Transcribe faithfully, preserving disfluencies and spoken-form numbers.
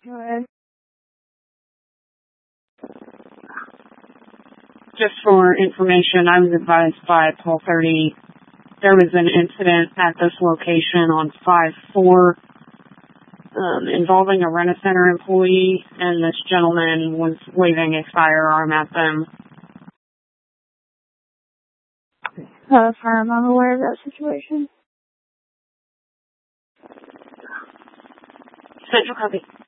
Go ahead. Just for information, I was advised by Paul thirty there was an incident at this location on five four um, involving a Rent-A-Center employee, and this gentleman was waving a firearm at them. Uh, firm, I'm aware of that situation. Central copy.